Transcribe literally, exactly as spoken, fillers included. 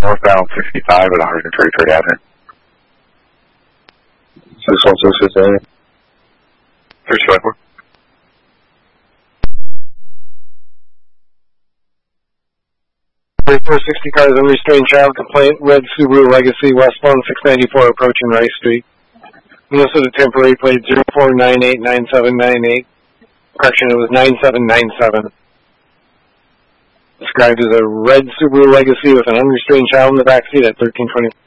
Northbound sixty-five at one hundred thirty-third Avenue. six one six six Avenue. thirty-five four. four sixty cars, unrestrained child complaint, red Subaru Legacy, westbound six ninety-four, approaching Rice Street. Minnesota temporary plate zero four nine eight nine seven nine eight. Correction, it was nine seven nine seven. Described as a red Subaru Legacy with an unrestrained child in the backseat at thirteen twenty.